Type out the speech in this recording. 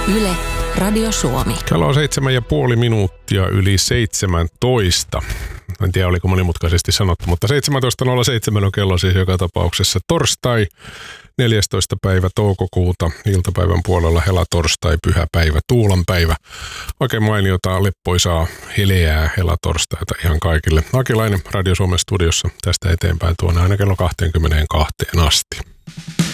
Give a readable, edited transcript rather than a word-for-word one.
Yle, Radio Suomi. Kello on 7,5 minuuttia yli 17. En tiedä, oliko monimutkaisesti sanottu, mutta 17.07 on kello siis joka tapauksessa torstai, 14. päivä toukokuuta, iltapäivän puolella helatorstai, pyhäpäivä, tuulanpäivä. Oikein mainiota, leppoisaa, heleää helatorstaita ihan kaikille. Akilainen Radio Suomen studiossa tästä eteenpäin tuonne aina kello 22 asti.